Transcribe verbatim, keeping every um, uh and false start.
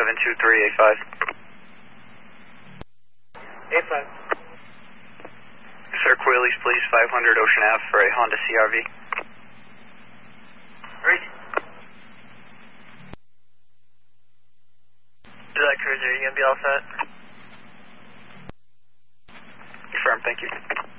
seven two three eight five. eight five. Sir, Quillies, please, five hundred Ocean Ave for a Honda C R V. Reach. Do that cruiser, you gonna be all set? Confirmed, thank you.